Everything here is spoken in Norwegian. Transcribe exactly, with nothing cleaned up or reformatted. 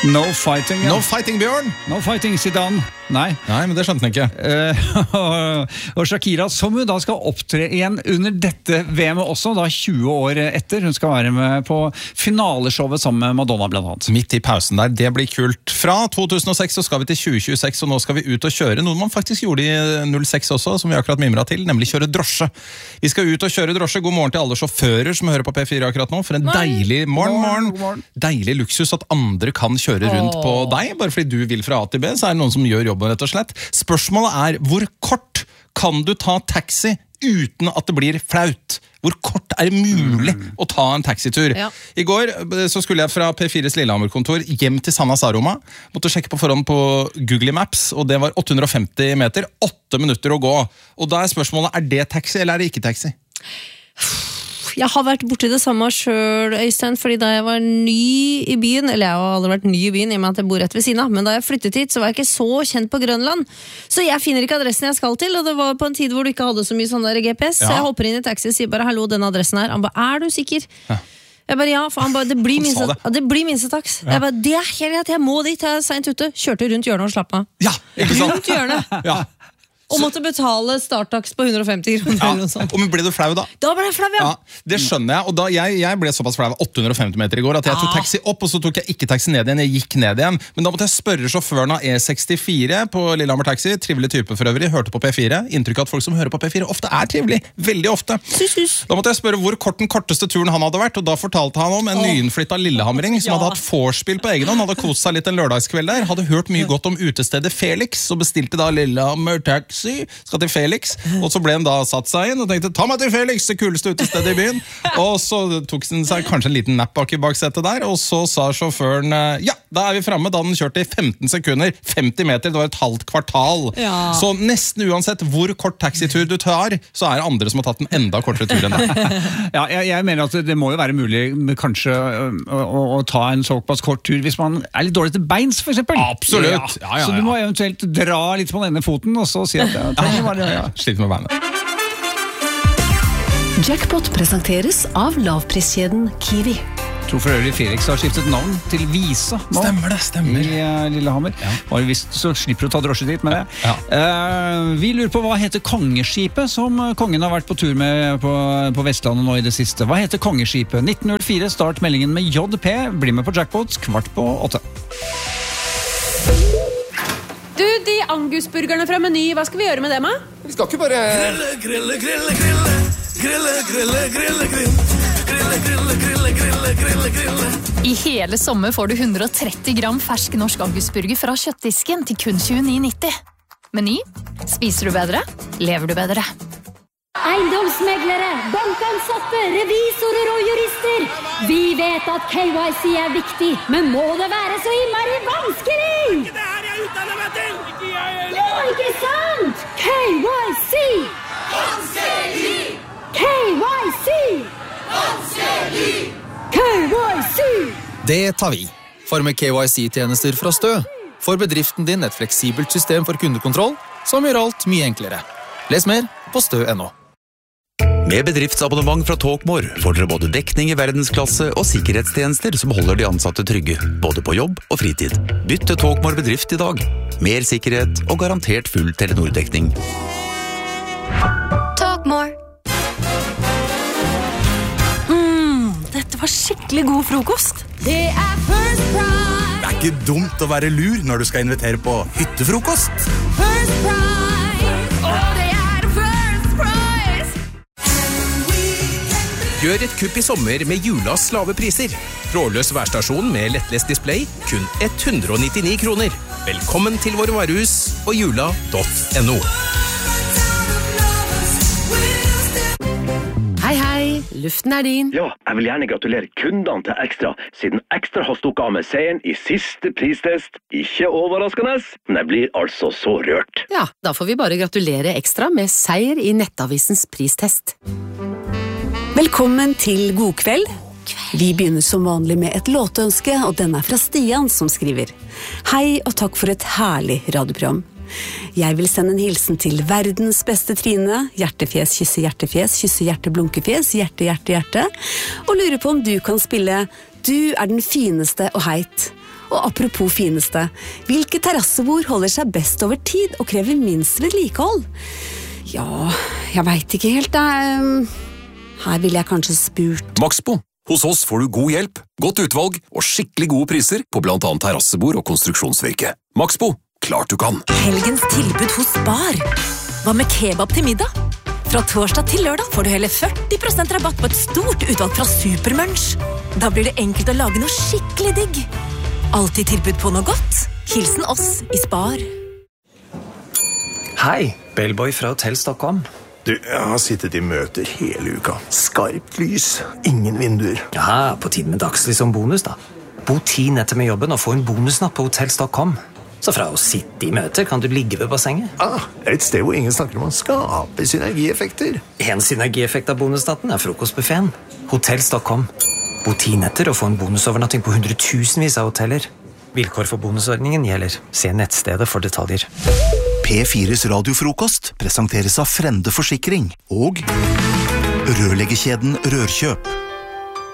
No fighting, ja. No fighting, Bjørn! No fighting, Zidane. Nei. Nei, men det skjønte han ikke. Uh, og Shakira, som hun da skal opptre igjen under dette V M-et også, da tjue år etter. Hun skal være med på finaleshowet sammen med Madonna blant annet. Midt i pausen der, det blir kult. Fra to tusen og seks så skal vi til tjue tjueseks, og nå skal vi ut og kjøre noe man faktisk gjorde i null seks også, som vi akkurat mimret til, nemlig kjøre drosje. Vi skal ut og kjøre drosje. God morgen til alle sjåfører som hører på P fire akkurat nå. For en Nei. deilig morgen, morgen. morgen. Deilig luksus at andre kan kjøre rundt Åh. på deg, bare fordi du vil fra A til B, så er det noen som gjør jobben rett og slett. Spørsmålet er, hvor kort kan du ta taxi uten at det blir flaut? Hvor kort er det mulig mm. å ta en taxitur? Ja. I går så skulle jeg fra P fires Lillehammer-kontor hjem til Sanna Saroma. Måtte sjekke på forhånd på Google Maps, og det var åtte hundre og femti meter, åtte minutter å gå. Og da er spørsmålet, er det taxi eller er det ikke taxi? Jeg har vært borti det samme selv, Øystein, fordi da jeg var ny i byen, eller jeg har aldri vært ny i byen i og med at jeg bor rett ved siden av, men da jeg flyttet hit, så var jeg ikke så kjent på Grønland. Så jeg finner ikke adressen jeg skal til, og det var på en tid hvor du ikke hadde så mye sånn der G P S, ja. Så jeg hopper inn i taxi og sier bare, hallo, den adressen her. Han bare, er du sikker? Ja. Jeg bare, ja, for han bare, det blir minste, det. det blir minste taks. Ja. Jeg bare, det er helt greit, jeg må dit, jeg er sent ute. Kjørte rundt hjørnet og slapp meg. Ja, ikke sant? Rundt hjørnet. Ja. Og måtte betale starttaks på hundre og femti kroner ja. eller noe sånt. Og men ble du flau da? Da ble jeg flau, ja. ja. Det skjønner jeg, og da jeg, jeg ble såpass flau åtte hundre og femti meter i går, at jeg ja. tok taxi opp, og så tok jeg ikke taxi ned igjen, jeg gikk ned igjen. Men da måtte jeg spørre sjåføren av E sekstifire på Lillehammer Taxi, trivelig type for øvrig, hørte på P fire, inntrykk at folk som hører på P fire ofte er trivelig, veldig ofte. Sus, sus. Da måtte jeg spørre hvor kort den korteste turen han hadde vært, og da fortalte han om en oh. nyinnflyttet Lillehammering som ja. hadde hatt vorspiel på egen hånd, hadde kost seg litt en lørdagskveld der, hadde hørt mye godt om utestedet Felix, og bestilte da Lillehammer Taxi, skal til Felix, og så ble han da satt seg inn og tenkte, ta meg til Felix, det kuleste utestedet i byen, og så tok han seg kanskje en liten napp bak i baksetet der, og så sa sjåføren, ja, da er vi fremme, da den kjørte i femten sekunder, femti meter, det var et halvt kvartal, ja. Så nesten uansett hvor kort taxitur du tar, så er det andre som har tatt en enda kortere tur enn det. Ja, jeg, jeg mener at det må jo være mulig kanskje å, å, å ta en såpass kort tur hvis man er litt dårlig til beins, for eksempel. Absolutt. Ja. Ja, ja, ja. Så du må eventuelt dra litt på denne foten, og så si at det trenger bare ja, slitt med beinet. Jackpot presenteres av lavpriskjeden Kiwi. Jeg tror for øvrig Felix har skiftet navn til Visa nå. Stemmer det, stemmer. I uh, Lillehammer. Ja. Og hvis så slipper du å ta drosje dit med det. Ja. Uh, vi lurer på hva heter kongeskipet som kongen har vært på tur med på, på Vestlandet nå i det siste. Hva heter kongeskipet? nitten null fire, start meldingen med J P. Bli med på Jackpot, kvart på åtte. Du, de angusburgerne fra Meny, hva skal vi gjøre med dem, da? Vi skal ikke bare... Grille, grille, grille, grille. Grille, grille, grille, grille. Grille, grille, grille, grille, grille, grille. I hele sommer får du hundre og tretti gram fersk norsk angusburger fra kjøttdisken til kun tjueni nitti. Meny. Spiser du bedre? Lever du bedre? Eiendomsmeglere, bankansatte, revisorer og jurister. Vi vet at K Y C er viktig, men må det være så innmari vanskelig? Ikke det her jeg utdanner meg til! Ikke jeg heller! Ja, ikke sant? K Y C! Vanskelig! K Y C! Vanskelig! K Y C! Det tar vi. For med K Y C-tjenester fra Stø får bedriften din et fleksibelt system for kundekontroll som gjør alt mye enklere. Les mer på stø punktum no. Med bedriftsabonnement fra Talkmore får dere både dekning i verdensklasse og sikkerhetstjenester som holder de ansatte trygge, både på jobb og fritid. Bytt til Talkmore bedrift i dag. Mer sikkerhet og garantert full Telenor-dekning. Talkmore. Mm, dette var skikkelig god frokost. Det er First Price. Det er ikke dumt å være lur når du skal invitere på hyttefrokost. First Price. Gjør et kupp i sommer med Julas lave priser. Trådløs værstasjon med lettlest display, kun hundre og nittini kroner. Velkommen til våre varehus og jula punktum no. Hei, hei. Luften er din. Ja, jeg vil gjerne gratulere kundene til Ekstra, siden Ekstra har stukket av med seieren i siste pristest. Ikke overraskende, men jeg blir altså så rørt. Ja, da får vi bare gratulere Ekstra med seier i Nettavisens pristest. Velkommen til God kveld. Vi begynner som vanlig med et låtønske, og den er fra Stian som skriver. Hei og takk for et herlig radioprogram. Jeg vil sende en hilsen til verdens beste Trine, hjertefjes, kysse hjertefjes, kysse hjerte, blunkefjes, hjerte, hjerte, hjerte, og lurer på om du kan spille Du er den fineste og heit. Og apropos fineste, hvilke terrassebord holder seg best over tid og krever minst vedlikehold? Ja, jeg vet ikke helt, da. Her vil jeg kanskje spurt. Maxbo. Hos oss får du god hjelp, godt utvalg og skikkelig gode priser på blant annet terrassebord og konstruksjonsvirke. Maxbo. Klart du kan. Helgens tilbud hos Spar. Hva med kebab til middag? Fra torsdag til lørdag får du hele førti prosent rabatt på et stort utvalg fra Supermunch. Da blir det enkelt å lage noe skikkelig digg. Alltid tilbud på noe godt. Hilsen oss i Spar. Hei, Bellboy fra Hotell Stockholm. Du, jeg har sittet i møter hele uka. Skarpt lys, ingen vinduer. Ja, på tiden med dagslys som bonus da. Bo ti netter med jobben og få en bonusnatt på Hotell Stockholm. Så fra å sitte i møte kan du ligge ved bassenget. Ah, et sted hvor ingen snakker om å skape synergieffekter. En synergieffekt av bonusnatten er frokostbuffeten. Hotell Stockholm. Bo ti netter og få en bonusovernatting på hundretusenvis av hoteller. Vilkår for bonusordningen gjelder. Se nettstedet for detaljer. P fires radiofrokost presenteres av Frende Forsikring og rørleggerkjeden Rørkjøp.